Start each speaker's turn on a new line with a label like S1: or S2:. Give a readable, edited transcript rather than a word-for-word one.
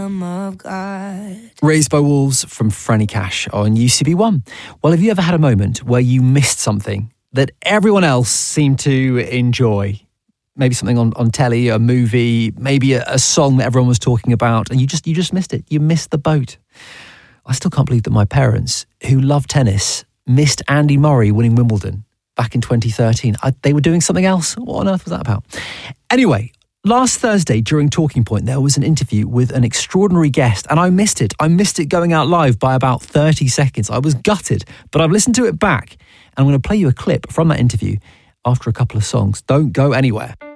S1: Of God.
S2: Raised by Wolves from Franny Cash on UCB1. Well, have you ever had a moment where you missed something that everyone else seemed to enjoy? Maybe something on telly, a movie, maybe a song that everyone was talking about, and you just missed it. You missed the boat. I still can't believe that my parents, who love tennis, missed Andy Murray winning Wimbledon back in 2013. They were doing something else. What on earth was that about? Anyway, last Thursday during Talking Point, there was an interview with an extraordinary guest and I missed it. I missed it going out live by about 30 seconds. I was gutted, but I've listened to it back and I'm going to play you a clip from that interview after a couple of songs. Don't go anywhere.